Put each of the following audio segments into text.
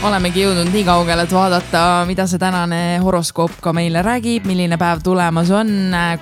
Olemegi jõudnud nii kaugele, et vaadata, mida see tänane horoskoop ka meile räägib, milline päev tulemas on.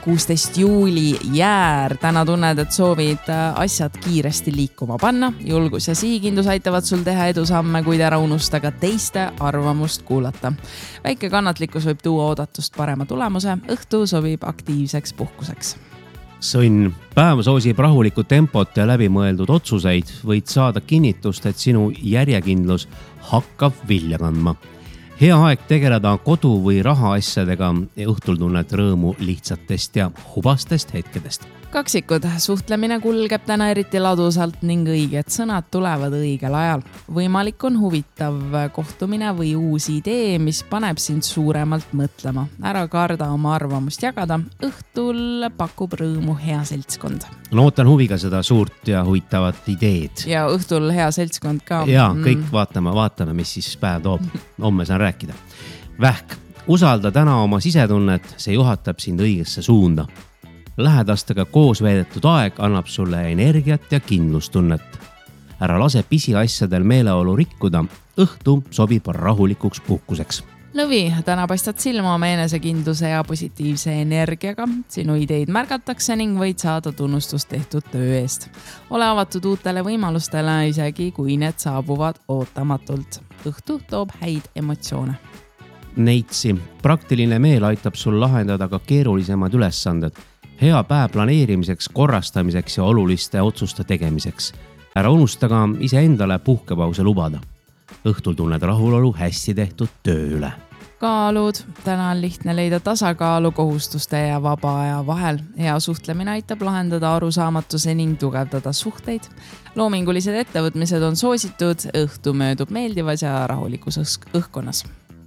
16. juuli jäär. Täna tunned, et soovid asjad kiiresti liikuma panna. Julgus ja sihikindlus aitavad sul teha edusamme, kuid ära unusta ka teiste arvamust kuulata. Väike kannatlikkus võib tuua oodatust parema tulemuse. Õhtu sobib aktiivseks puhkuseks. Sõnn, päev soosib rahulikku tempot ja läbimõeldud otsuseid, võid saada kinnitust, et sinu järjekindlus hakkab vilja kandma. Hea aeg tegeleda kodu või rahaasjadega ja õhtul tunned rõõmu lihtsatest ja hubastest hetkedest. Kaksikud, suhtlemine kulgeb täna eriti ladusalt ning õiged sõnad tulevad õigel ajal. Võimalik on huvitav kohtumine või uus idee, mis paneb sind suuremalt mõtlema. Ära karda oma arvamust jagada. Õhtul pakub rõõmu hea seltskond. No ootan huviga seda suurt ja huvitavat ideed. Ja õhtul hea seltskond ka. Ja kõik vaatame, mis siis päev toob. Homme saan rääkida. Vähk, usalda täna oma sisetunnet, see juhatab sind õigesse suunda. Lähedastega koos veedetud aeg annab sulle energiat ja kindlustunnet. Ära lase pisiasjadel meeleolu rikkuda. Õhtu sobib rahulikuks puhkuseks. Lõvi, täna paistad silma oma enesekindluse ja positiivse energiaga. Sinu ideid märgatakse ning võid saada tunnustust tehtud töö eest. Ole avatud uutele võimalustele, isegi kui need saabuvad ootamatult. Õhtu toob häid emotsioone. Neitsi, praktiline meel aitab sul lahendada ka keerulisemad ülesanded. Hea päev planeerimiseks, korrastamiseks ja oluliste otsuste tegemiseks. Ära unusta ka iseendale puhkepause lubada. Õhtul tunned rahulolu hästi tehtud töö üle. Kaalud, täna on lihtne leida tasakaalu kohustuste ja vaba aja vahel. Hea suhtlemine aitab lahendada arusaamatuse ning tugevdada suhteid. Loomingulised ettevõtmised on soositud, õhtu möödub meeldivas ja rahulikus õhkkonnas.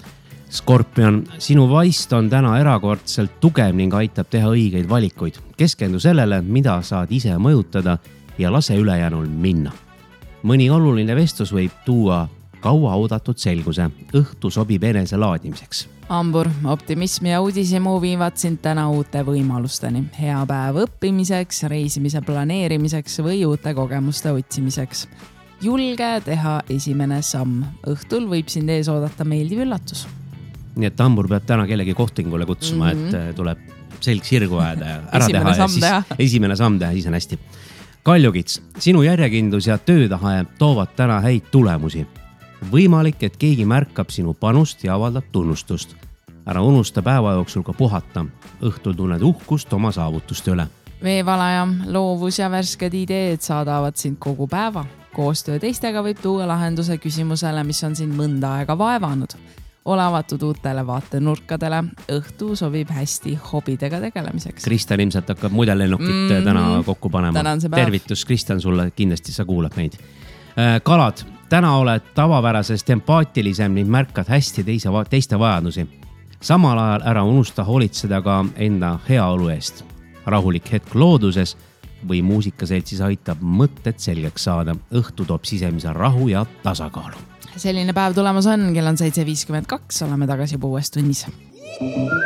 Skorpion, sinu vaist on täna erakordselt tugev ning aitab teha õigeid valikuid. Keskendu sellele, mida saad ise mõjutada ja lase ülejäänul minna. Mõni oluline vestlus võib tuua kaua oodatud selguse. Õhtu sobib enese laadimiseks. Ambur, optimism ja uudishimu viivad sind täna uute võimalusteni. Hea päev õppimiseks, reisimise planeerimiseks või uute kogemuste otsimiseks. Julge teha esimene samm. Õhtul võib sind ees oodata meeldiv üllatus. Nii et Ambur peab täna kellegi kohtingule kutsuma, et tuleb selg sirgu ajada ja ära teha ja siis esimene samm teha, siis on hästi. Kaljukits, sinu järjekindlus ja töötahe toovad täna häid tulemusi. Võimalik, et keegi märkab sinu panust ja avaldab tunnustust. Ära unusta päeva jooksul ka puhata. Õhtul tunned uhkust oma saavutuste üle. Veevalaja, loovus ja värsked ideed saadavad sind kogu päeva. Koostöö teistega võib tuua lahenduse küsimusele, mis on sind mõnda aega vaevanud. Ole avatud uutele vaatenurkadele. Õhtu sobib hästi hobidega tegelemiseks. Kristjan ilmselt hakkab mudellennukit täna kokku panema. Tervitus Kristjan sulle, kindlasti sa kuulad meid. Kalad, täna oled tavapärasest empaatilisem ning märkad hästi teiste vajadusi. Samal ajal ära unusta hoolitseda ka enda heaolu eest. Rahulik hetk looduses või muusikaseltsis aitab mõtted selgeks saada. Õhtu toob sisemise rahu ja tasakaalu. Selline päev tulemas on, kell on 7.52, oleme tagasi juba uues tunnis.